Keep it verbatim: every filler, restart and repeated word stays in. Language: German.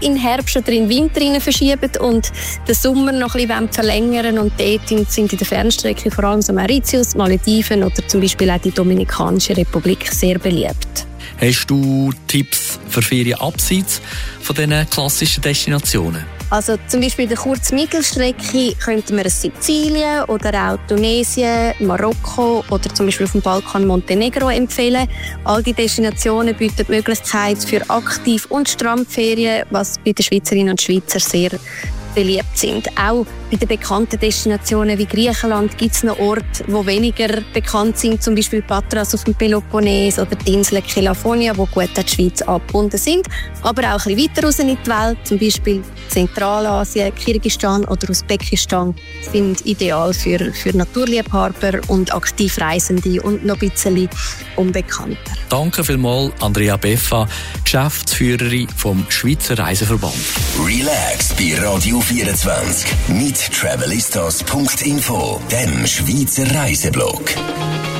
in den Herbst oder in den Winter rein verschieben und den Sommer noch ein bisschen verlängern. Und dort sind in der Fernstrecke vor allem so Mauritius, Malediven oder zum Beispiel auch die Dominikanische Republik sehr beliebt. Hast du Tipps für Ferien abseits von diesen klassischen Destinationen? Also zum Beispiel der kurzen Mittelstrecke könnten wir Sizilien oder auch Tunesien, Marokko oder zum Beispiel auf dem Balkan Montenegro empfehlen. All die Destinationen bieten die Möglichkeit für Aktiv- und Strandferien, was bei den Schweizerinnen und Schweizern sehr beliebt sind. Auch bei den bekannten Destinationen wie Griechenland gibt es noch Orte, die weniger bekannt sind, zum Beispiel Patras auf dem Peloponnes oder die Insel Kelafonia, die gut an die Schweiz angebunden sind. Aber auch ein bisschen weiter raus in die Welt, zum Beispiel Zentralasien, Kirgisistan oder Usbekistan, sind ideal für, für Naturliebhaber und Aktivreisende und noch ein bisschen unbekannter. Danke vielmals, Andrea Beffa, Geschäftsführerin vom Schweizer Reiseverband. Relax bei Radio vierundzwanzig mit travelistas punkt info, dem Schweizer Reiseblog.